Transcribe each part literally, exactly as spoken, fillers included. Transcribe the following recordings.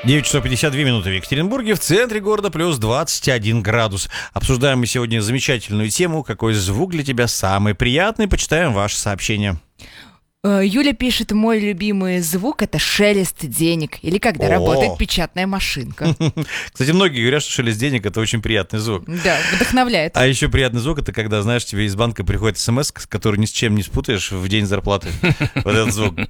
девять часов пятьдесят две минуты в Екатеринбурге, в центре города плюс двадцать один градус. Обсуждаем мы сегодня замечательную тему. Какой звук для тебя самый приятный? Почитаем ваши сообщения. Юля пишет: мой любимый звук — это шелест денег, или когда О! работает печатная машинка. Кстати, многие говорят, что шелест денег — это очень приятный звук. Да, вдохновляет. А еще приятный звук — это когда, знаешь, тебе из банка приходит смс, который ни с чем не спутаешь в день зарплаты. Вот этот звук. Да.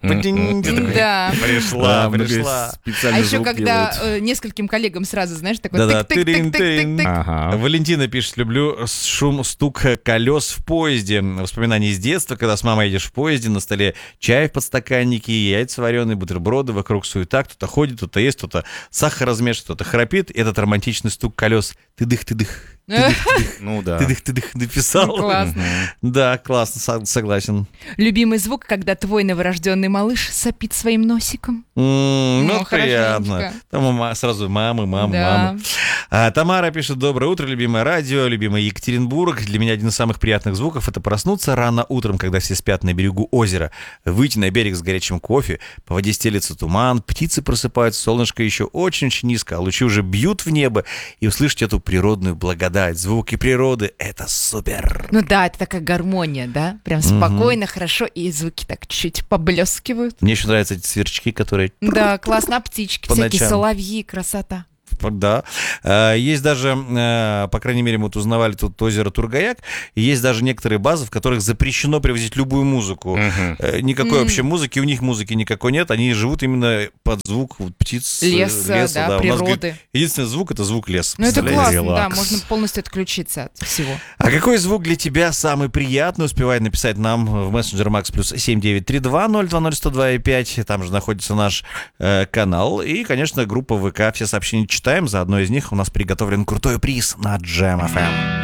Пришла, пришла. А еще когда э, нескольким коллегам сразу, знаешь, такой Да-да. тык-тык-тык-тык-тык-тык. Ага. Валентина пишет: люблю шум, стук колес в поезде. Воспоминания из детства, когда с мамой едешь в поезде, на столе чай в подстаканнике, яйца вареные, бутерброды, вокруг суета, кто-то ходит, кто-то ест, кто-то сахар размешивает, кто-то храпит. И этот романтичный стук колес. Ты-дых-ты-дых. Ну да. Ты-дых-ты-дых написал. Классно. Да, классно, со- согласен. Любимый звук, когда твой новорожденный малыш сопит своим носиком. М, Ну, Ну, приятно. хорошенечко. Там мама- сразу мамы, мамы, Да. мамы. А, Тамара пишет: доброе утро, любимое радио, любимый Екатеринбург. Для меня один из самых приятных звуков — это проснуться рано утром, когда все спят на берегу озера, выйти на берег с горячим кофе, по воде стелется туман, птицы просыпаются, солнышко еще очень-очень низко, а лучи уже бьют в небо, и услышать эту природную благодать. Звуки природы — это супер. Ну да, это такая гармония, да? Прям спокойно, хорошо, и звуки так чуть поблескивают. Мне еще нравятся эти сверчки, которые... Да, классно, а птички, По всякие ночам. соловьи, красота. Да. А, Есть даже, э, по крайней мере, мы вот узнавали тут озеро Тургаяк, и есть даже некоторые базы, в которых запрещено привозить любую музыку. Э, Никакой вообще музыки, у них музыки никакой нет, они живут именно под звук вот птиц, э, Леса, да, У нас, природы. говорит, единственный звук — это звук леса. Ну это Представляете? классно, да, релакс. можно полностью отключиться от всего. А какой звук для тебя самый приятный? Успевай написать нам в мессенджер Макс плюс семь девять три два ноль два ноль сто два и пять. Там же находится наш э, канал. И, конечно, группа ВК. Все сообщения читаем. За одно из них у нас приготовлен крутой приз на Джем эф эм.